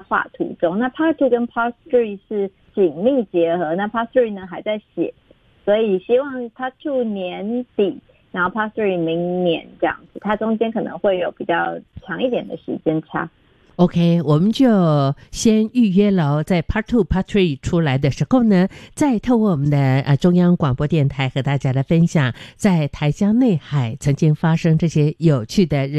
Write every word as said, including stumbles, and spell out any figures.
画图中。那 Part Two 跟 Part Three 是紧密结合，那 Part Three 呢还在写，所以希望 Part Two 年底，然后 Part Three 明年这样子，它中间可能会有比较长一点的时间差。 OK， 我们就先预约了，在 Part Two、Part Three 出来的时候呢，再透过我们的呃中央广播电台和大家来分享，在台江内海曾经发生这些有趣的人